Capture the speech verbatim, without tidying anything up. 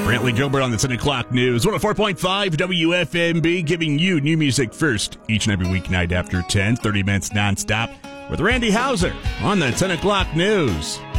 Brantley Gilbert on the ten o'clock news. one oh four point five W F M B, giving you new music first each and every weeknight after ten, thirty minutes nonstop with Randy Hauser on the ten o'clock news.